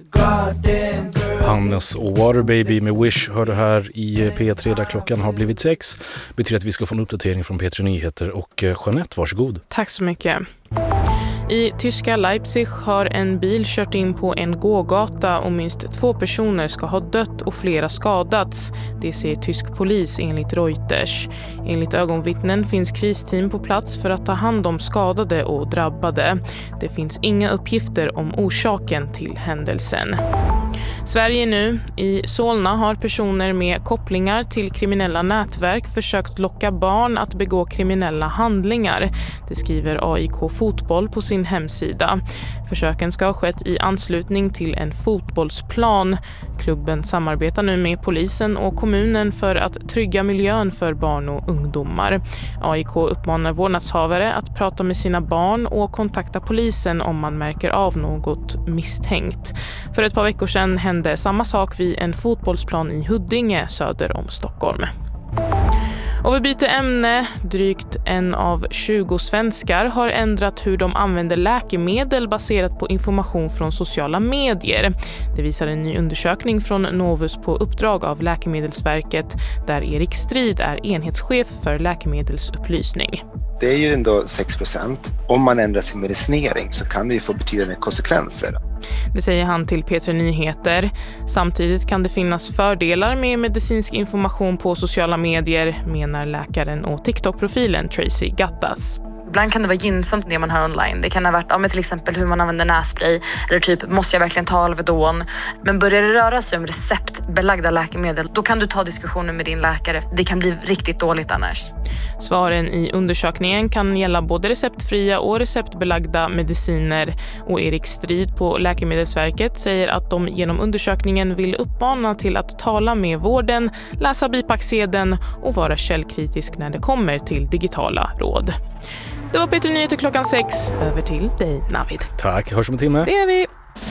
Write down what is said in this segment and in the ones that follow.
Hannes och Waterbaby med Wish hörde här i P3 där klockan har blivit 6. Betyder att vi ska få en uppdatering från P3 Nyheter. Och Jeanette, varsågod. Tack så mycket. I tyska Leipzig har en bil kört in på en gågata och minst 2 personer ska ha dött och flera skadats. Det säger tysk polis enligt Reuters. Enligt ögonvittnen finns kristeam på plats för att ta hand om skadade och drabbade. Det finns inga uppgifter om orsaken till händelsen. Sverige nu. I Solna har personer med kopplingar till kriminella nätverk försökt locka barn att begå kriminella handlingar. Det skriver AIK Fotboll på sin hemsida. Försöken ska ha skett i anslutning till en fotbollsplan. Klubben samarbetar nu med polisen och kommunen för att trygga miljön för barn och ungdomar. AIK uppmanar vårdnadshavare att prata med sina barn och kontakta polisen om man märker av något misstänkt. För ett par veckor sedan hände samma sak vid en fotbollsplan i Huddinge söder om Stockholm. Och vi byter ämne. Drygt 1 av 20 svenskar har ändrat hur de använder läkemedel baserat på information från sociala medier. Det visar en ny undersökning från Novus på uppdrag av Läkemedelsverket där Erik Strid är enhetschef för läkemedelsupplysning. Det är ju ändå 6%. Om man ändrar sin medicinering så kan det ju få betydande konsekvenser. Det säger han till P3 Nyheter. Samtidigt kan det finnas fördelar med medicinsk information på sociala medier, menar läkaren och TikTok-profilen Tracy Gattas. Ibland kan det vara gynnsamt det man hör online. Det kan ha varit till exempel hur man använder nässpray eller typ måste jag verkligen ta Alvedon. Men börjar det röra sig om receptbelagda läkemedel, då kan du ta diskussioner med din läkare. Det kan bli riktigt dåligt annars. Svaren i undersökningen kan gälla både receptfria och receptbelagda mediciner. Och Erik Strid på Läkemedelsverket säger att de genom undersökningen vill uppmana till att tala med vården, läsa bipacksedeln och vara källkritisk när det kommer till digitala råd. Det var P3 Nyheter klockan 6. Över till dig, Navid. Tack, hörs om en timme. Det är vi.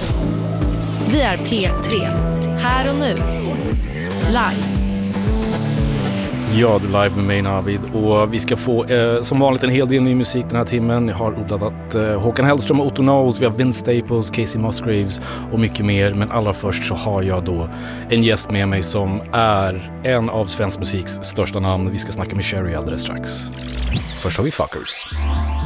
Vi är P3. Här och nu. Live. Ja, du live med mig, Navid. Och vi ska få som vanligt en hel del ny musik den här timmen. Jag har odlat Håkan Hellström och Otto Knows. Vi har Vince Staples, Casey Musgraves och mycket mer. Men allra först så har jag då en gäst med mig som är en av svensk musiks största namn. Vi ska snacka med Cherry alldeles strax. Först har vi Fuckers.